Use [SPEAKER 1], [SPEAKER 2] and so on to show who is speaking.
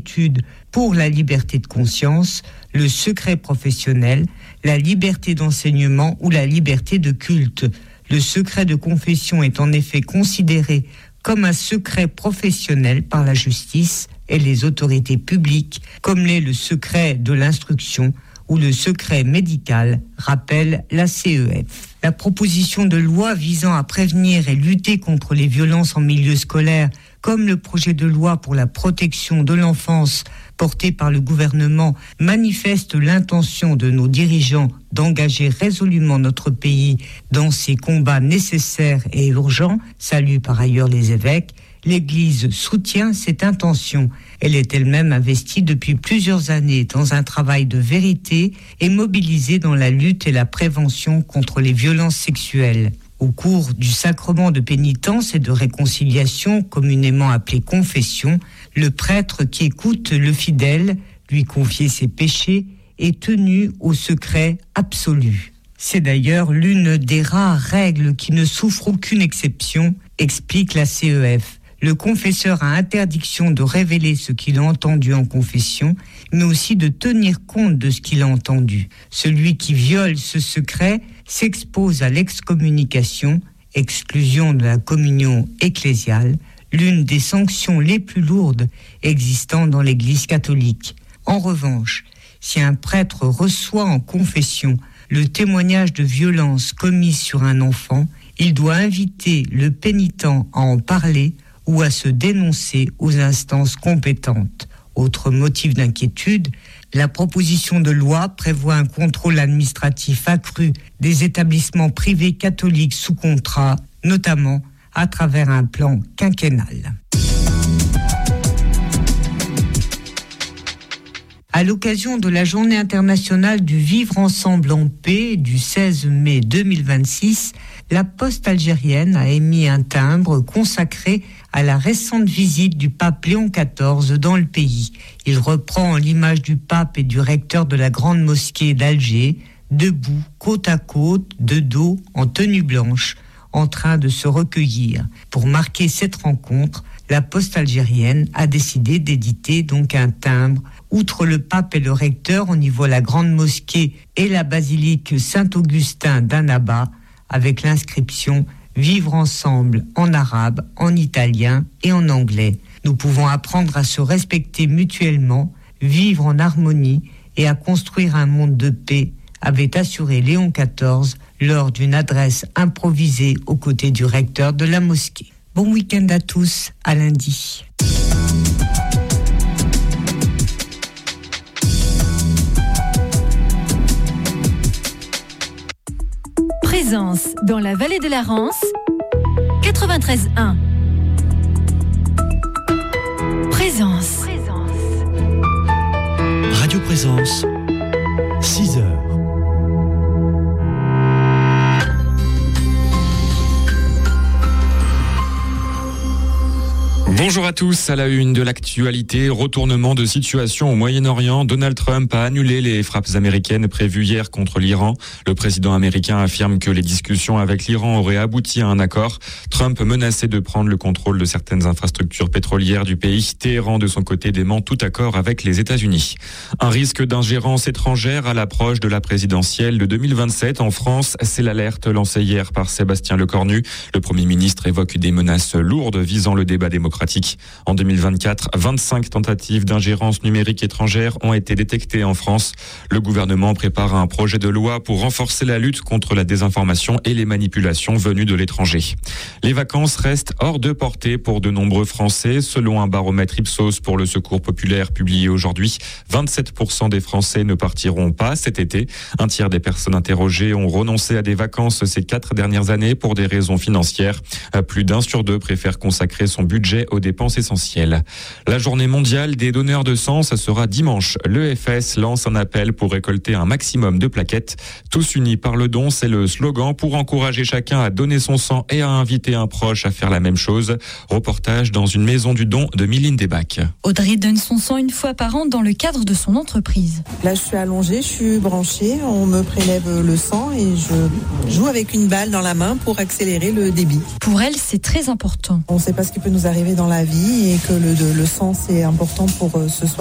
[SPEAKER 1] pour la liberté de conscience, le secret professionnel, la liberté d'enseignement ou la liberté de culte. Le secret de confession est en effet considéré comme un secret professionnel par la justice et les autorités publiques, comme l'est le secret de l'instruction ou le secret médical, rappelle la CEF. La proposition de loi visant à prévenir et lutter contre les violences en milieu scolaire, comme le projet de loi pour la protection de l'enfance porté par le gouvernement, manifeste l'intention de nos dirigeants d'engager résolument notre pays dans ces combats nécessaires et urgents, salue par ailleurs les évêques. L'Église soutient cette intention. Elle est elle-même investie depuis plusieurs années dans un travail de vérité et mobilisée dans la lutte et la prévention contre les violences sexuelles. Au cours du sacrement de pénitence et de réconciliation, communément appelé confession, le prêtre qui écoute le fidèle lui confier ses péchés est tenu au secret absolu. C'est d'ailleurs l'une des rares règles qui ne souffre aucune exception, explique la CEF. Le confesseur a interdiction de révéler ce qu'il a entendu en confession, mais aussi de tenir compte de ce qu'il a entendu. Celui qui viole ce secret s'expose à l'excommunication, exclusion de la communion ecclésiale, l'une des sanctions les plus lourdes existant dans l'Église catholique. En revanche, si un prêtre reçoit en confession le témoignage de violences commises sur un enfant, il doit inviter le pénitent à en parler ou à se dénoncer aux instances compétentes. Autre motif d'inquiétude, la proposition de loi prévoit un contrôle administratif accru des établissements privés catholiques sous contrat, notamment à travers un plan quinquennal. À l'occasion de la Journée internationale du vivre ensemble en paix du 16 mai 2026, la Poste algérienne a émis un timbre consacré à la récente visite du pape Léon XIV dans le pays. Il reprend l'image du pape et du recteur de la grande mosquée d'Alger, debout, côte à côte, de dos, en tenue blanche, en train de se recueillir. Pour marquer cette rencontre, la Poste algérienne a décidé d'éditer donc un timbre. Outre le pape et le recteur, on y voit la grande mosquée et la basilique Saint-Augustin d'Annaba, avec l'inscription « Vivre ensemble » en arabe, en italien et en anglais. Nous pouvons apprendre à se respecter mutuellement, vivre en harmonie et à construire un monde de paix, avait assuré Léon XIV lors d'une adresse improvisée aux côtés du recteur de la mosquée. Bon week-end à tous, à lundi.
[SPEAKER 2] Présence dans la vallée de la Rance, 93.1. Présence.
[SPEAKER 3] Radio Présence, 6 heures.
[SPEAKER 4] Bonjour à tous, à la une de l'actualité, retournement de situation au Moyen-Orient. Donald Trump a annulé les frappes américaines prévues hier contre l'Iran. Le président américain affirme que les discussions avec l'Iran auraient abouti à un accord. Trump menaçait de prendre le contrôle de certaines infrastructures pétrolières du pays. Téhéran, de son côté, dément tout accord avec les États-Unis. Un risque d'ingérence étrangère à l'approche de la présidentielle de 2027 en France. C'est l'alerte lancée hier par Sébastien Lecornu. Le Premier ministre évoque des menaces lourdes visant le débat démocratique. En 2024, 25 tentatives d'ingérence numérique étrangère ont été détectées en France. Le gouvernement prépare un projet de loi pour renforcer la lutte contre la désinformation et les manipulations venues de l'étranger. Les vacances restent hors de portée pour de nombreux Français. Selon un baromètre Ipsos pour le Secours populaire publié aujourd'hui, 27% des Français ne partiront pas cet été. Un tiers des personnes interrogées ont renoncé à des vacances ces 4 dernières années pour des raisons financières. Plus d'1 sur 2 préfère consacrer son budget aux dépenses essentielles. La journée mondiale des donneurs de sang, ça sera dimanche. L'EFS lance un appel pour récolter un maximum de plaquettes. Tous unis par le don, c'est le slogan pour encourager chacun à donner son sang et à inviter un proche à faire la même chose. Reportage dans une maison du don de Mylène Desbacs.
[SPEAKER 5] Audrey donne son sang une fois par an dans le cadre de son entreprise.
[SPEAKER 6] Là, je suis allongée, je suis branchée, on me prélève le sang et je joue avec une balle dans la main pour accélérer le débit.
[SPEAKER 5] Pour elle, c'est très important.
[SPEAKER 6] On ne sait pas ce qui peut nous arriver dans la vie et que le sang c'est important pour se soigner.